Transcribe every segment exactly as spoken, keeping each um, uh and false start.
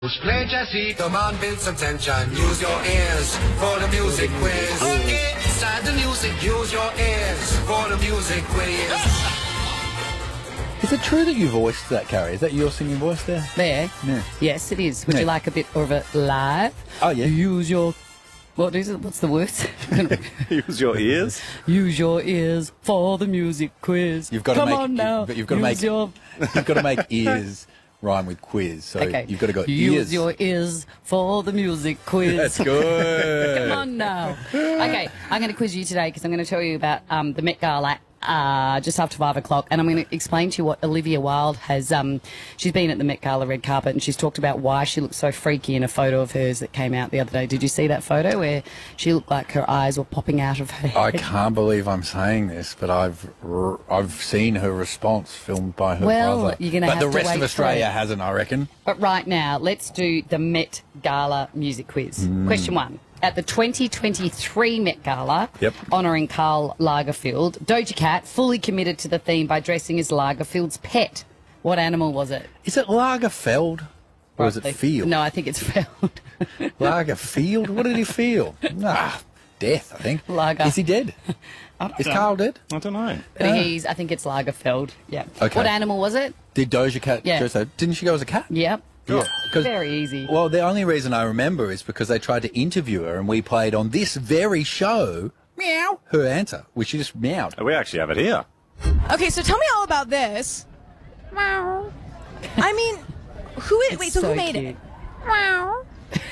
Play Jesse, come on, build some tension. Use your ears for the music quiz. Okay, start the music. Use your ears for the music quiz. Is it true that you voiced that, Carrie? Is that your singing voice there? There? Yeah. Yes, it is. Would Yeah. you like a bit of it live? Oh, yeah. Use your... What is it? What's the words? Use your ears. Use your ears for the music quiz. You've got Come to make, on now. You've, you've got to Use make. your... You've got to make ears rhyme with quiz. So Okay. you've got to go Use ears. your ears for the music quiz. That's good. Come on now. Okay, I'm going to quiz you today because I'm going to tell you about um, the Met Gala uh, just after five o'clock, and I'm going to explain to you what Olivia Wilde has. Um, she's been at the Met Gala red carpet, and she's talked about why she looks so freaky in a photo of hers that came out the other day. Did you see that photo where she looked like her eyes were popping out of her head? I can't believe I'm saying this, but I've r- I've seen her response filmed by her Well, brother. you're gonna but have the to rest wait of for Australia it. hasn't, I reckon. But right now, let's do the Met Gala music quiz. Mm. Question one. At the twenty twenty-three Met Gala, Yep. honouring Karl Lagerfeld, Doja Cat fully committed to the theme by dressing as Lagerfeld's pet. What animal was it? Is it Lagerfeld or is it Roughly. Field? No, I think it's Feld. Lagerfeld? What did he feel? Ah, death, I think. Lager. Is he dead? I don't Is know. Carl dead? I don't know. But he's, I think it's Lagerfeld. Yeah. Okay. What animal was it? Did Doja Cat Yeah. dress that? Didn't she go as a cat? Yep. Yeah. 'Cause- Very easy. Well, the only reason I remember is because they tried to interview her and we played on this very show, meow, her answer, which she just meowed. We actually have it here. Okay, so tell me all about this. Wow. I mean, who is? It's Wait, so, so who made cute. it? Wow.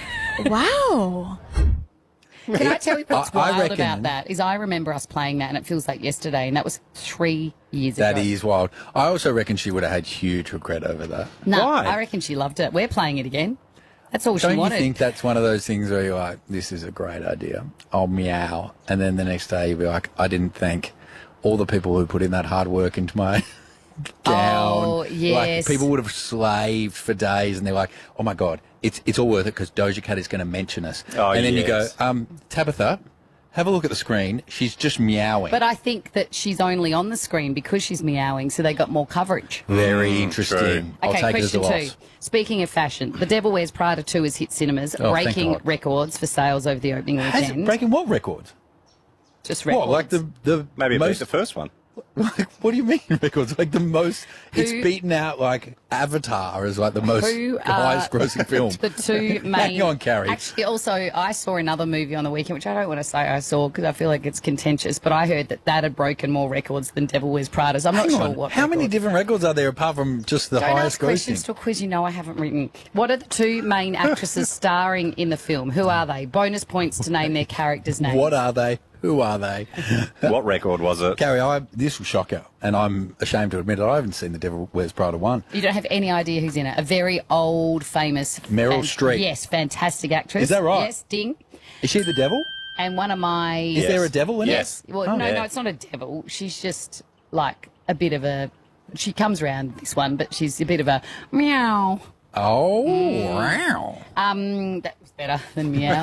Wow. Can I tell you what's I- I wild reckon- about that? Is I remember us playing that, and it feels like yesterday, and that was three years That ago. is wild. I also reckon she would have had huge regret over that. No, Why? I reckon she loved it. We're playing it again. That's all she Don't you wanted. think that's one of those things where you're like, this is a great idea, I'll meow, and then the next day you'll be like, I didn't thank all the people who put in that hard work into my gown. Oh, yes. Like, people would have slaved for days, and they're like, oh my God, it's it's all worth it because Doja Cat is going to mention us. Oh, and then yes. you go, um, Tabitha, have a look at the screen. She's just meowing. But I think that she's only on the screen because she's meowing, so they got more coverage. Very Mm, interesting. true. I'll Okay, take it as a question loss. two. Speaking of fashion, The Devil Wears Prada two has hit cinemas, Oh, thank breaking God. records for sales over the opening Has weekend. it breaking what records? Just records. What, like the, the Maybe it beat most... the first one. Like, what do you mean records? Like the most, it's Who- beaten out like Avatar is like the most Who are highest grossing film. The two main. Hang on, Carrie. Actually, also, I saw another movie on the weekend, which I don't want to say I saw because I feel like it's contentious, but I heard that that had broken more records than Devil Wears Prada. So I'm not Hang sure on, what. how many records. different records are there apart from just the Don't highest ask questions grossing? to a quiz you know I haven't written. What are the two main actresses starring in the film? Who are they? Bonus points to name their characters' names. What are they? Who are they? What record was it? Carrie, I, this will shock you, and I'm ashamed to admit it, I haven't seen The Devil Wears Prada one. You don't have any idea who's in it. A very old, famous... Meryl Streep. Yes, fantastic actress. Is that right? Yes, ding. Is she the devil? And one of my... Is there a devil in Yes. it? Well, Oh. no, Yeah. no, it's not a devil. She's just like a bit of a... She comes around this one, but she's a bit of a meow. Oh, Mm. wow. Um, that was better than meow.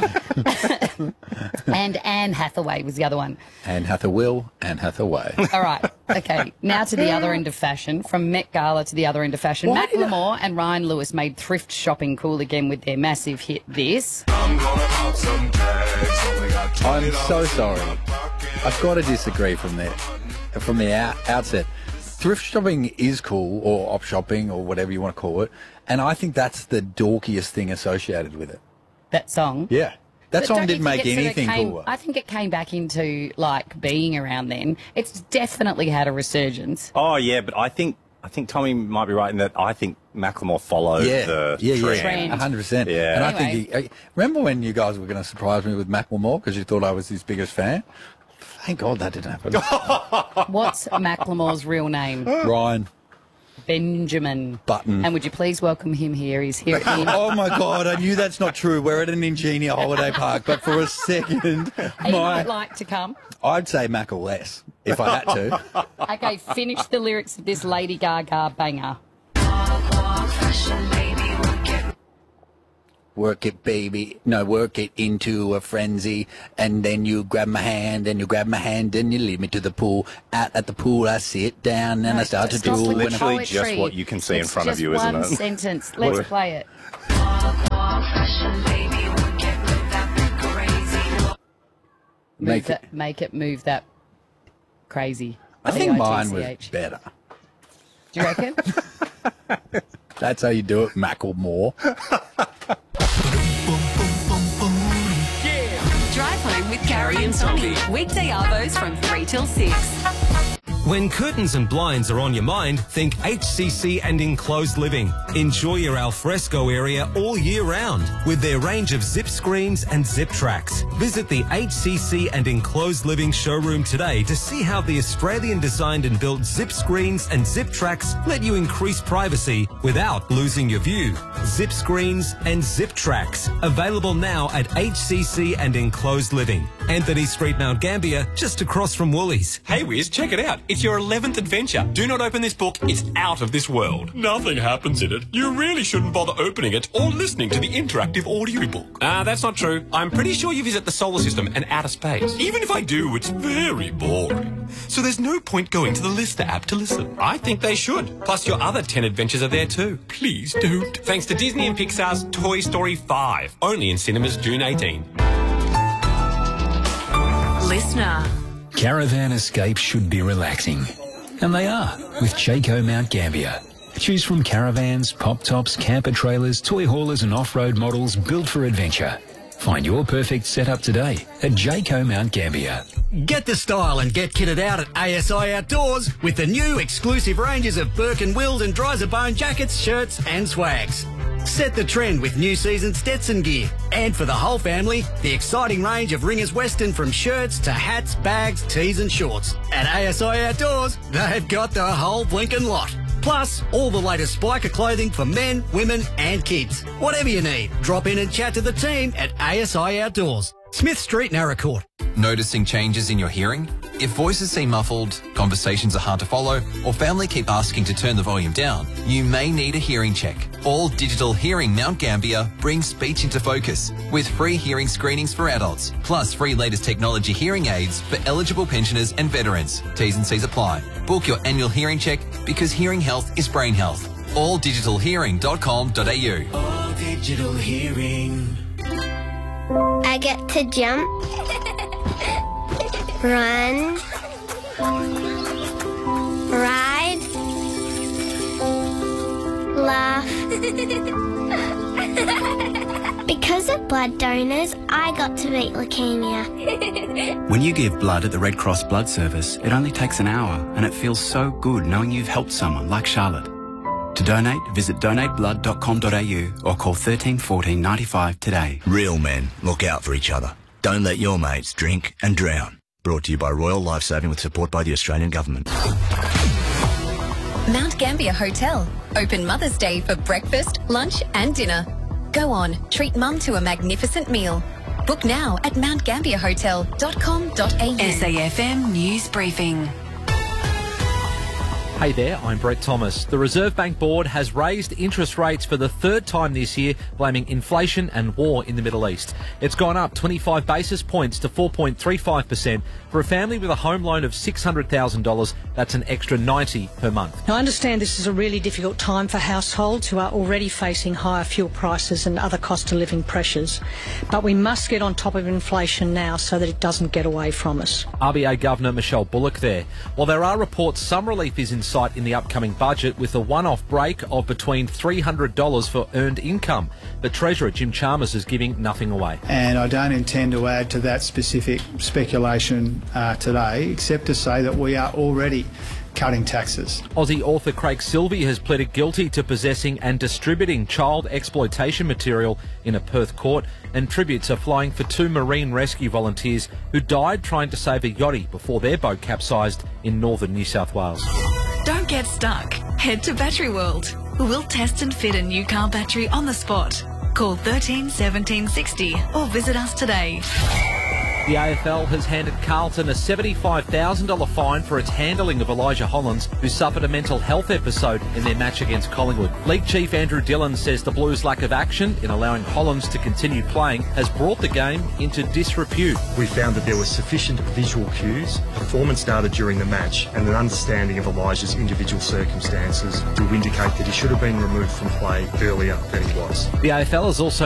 And Anne Hathaway was the other one. Anne Hathaway, Anne Hathaway. All right. Okay. Now to the other end of fashion. From Met Gala to the other end of fashion. Why Matt did I- Lamore and Ryan Lewis made thrift shopping cool again with their massive hit, This. I'm so sorry. I've got to disagree from there, from the out, outset. Thrift shopping is cool, or op shopping, or whatever you want to call it, and I think that's the dorkiest thing associated with it. That song. Yeah, that But song don't you didn't think make it sort of anything came- cooler. I think it came back into like being around then. It's definitely had a resurgence. Oh yeah, but I think I think Tommy might be right in that I think Macklemore followed Yeah, the yeah, trend. yeah, Trend. a hundred percent. Yeah. And I Anyway. think, he, uh, remember when you guys were going to surprise me with Macklemore because you thought I was his biggest fan? Thank God that didn't happen. What's Macklemore's real name? Ryan. Benjamin Button. And would you please welcome him here? He's here. In, Oh my God, I knew that's not true. We're at an Ingenia holiday park, but for a second, he my, might like to come. I'd say Mackle less if I had to. Okay, finish the lyrics of this Lady Gaga banger. Work it, baby. No, work it into a frenzy. And then you grab my hand, and you grab my hand, and you lead me to the pool. Out at the pool, I sit down, and I start to Stop drool. with the when I- Literally poetry. just what you can see in It's front of just you, isn't one it? sentence. Let's What- play it. move Make that, it- make it move that crazy. I think mine C was I T C H. better. Do you reckon? That's how you do it, Macklemore. Drive home with Carrie and Tommy. Weekday arvos from three till six. When curtains and blinds are on your mind, think H C C and Enclosed Living. Enjoy your alfresco area all year round with their range of zip screens and zip tracks. Visit the H C C and Enclosed Living showroom today to see how the Australian designed and built zip screens and zip tracks let you increase privacy without losing your view. Zip screens and zip tracks available now at H C C and Enclosed Living. Anthony Street, Mount Gambier, just across from Woolies. Hey Wiz, check it out. It's your eleventh adventure. Do not open this book. It's out of this world. Nothing happens in it. You really shouldn't bother opening it or listening to the interactive audiobook. Ah, uh, that's not true. I'm pretty sure you visit the solar system and outer space. Even if I do, it's very boring. So there's no point going to the Lister app to listen. I think they should. Plus your other ten adventures are there too. Please don't. Thanks to Disney and Pixar's Toy Story five. Only in cinemas June eighteenth. Listener. Caravan escapes should be relaxing. And they are, with Jayco Mount Gambier. Choose from caravans, pop-tops, camper trailers, toy haulers and off-road models built for adventure. Find your perfect setup today at Jayco Mount Gambier. Get the style and get kitted out at A S I Outdoors with the new exclusive ranges of Burke and Wills and Dryzerbone jackets, shirts and swags. Set the trend with new season Stetson gear. And for the whole family, the exciting range of Ringers Western from shirts to hats, bags, tees and shorts. At A S I Outdoors, they've got the whole blinking lot. Plus, all the latest Spiker clothing for men, women and kids. Whatever you need, drop in and chat to the team at A S I Outdoors. Smith Street, Naracoorte. Noticing changes in your hearing? If voices seem muffled, conversations are hard to follow, or family keep asking to turn the volume down, you may need a hearing check. All Digital Hearing Mount Gambier brings speech into focus with free hearing screenings for adults, plus free latest technology hearing aids for eligible pensioners and veterans. T's and C's apply. Book your annual hearing check because hearing health is brain health. all digital hearing dot com dot a u. All Digital Hearing. I get to jump, run, ride, laugh. Because of blood donors, I got to beat leukemia. When you give blood at the Red Cross Blood Service, it only takes an hour and it feels so good knowing you've helped someone like Charlotte. To donate, visit donate blood dot com dot a u or call thirteen fourteen ninety-five today. Real men look out for each other. Don't let your mates drink and drown. Brought to you by Royal Lifesaving with support by the Australian Government. Mount Gambier Hotel. Open Mother's Day for breakfast, lunch and dinner. Go on, treat mum to a magnificent meal. Book now at mount gambier hotel dot com dot a u. S A F M News Briefing. Hey there, I'm Brett Thomas. The Reserve Bank Board has raised interest rates for the third time this year, blaming inflation and war in the Middle East. It's gone up twenty-five basis points to four point three five percent. For a family with a home loan of six hundred thousand dollars, that's an extra ninety dollars per month. Now, I understand this is a really difficult time for households who are already facing higher fuel prices and other cost of living pressures. But we must get on top of inflation now so that it doesn't get away from us. R B A Governor Michelle Bullock there. While there are reports some relief is in sight in the upcoming budget with a one-off break of between three hundred dollars for earned income. But Treasurer Jim Chalmers is giving nothing away. And I don't intend to add to that specific speculation uh, today, except to say that we are already cutting taxes. Aussie author Craig Silvey has pleaded guilty to possessing and distributing child exploitation material in a Perth court, and tributes are flying for two marine rescue volunteers who died trying to save a yachty before their boat capsized in northern New South Wales. Don't get stuck. Head to Battery World. We'll test and fit a new car battery on the spot. Call thirteen seventeen sixty or visit us today. The A F L has handed Carlton a seventy-five thousand dollars fine for its handling of Elijah Hollands, who suffered a mental health episode in their match against Collingwood. League Chief Andrew Dillon says the Blues' lack of action in allowing Hollands to continue playing has brought the game into disrepute. We found that there were sufficient visual cues, performance data during the match, and an understanding of Elijah's individual circumstances to indicate that he should have been removed from play earlier than he was. The A F L has also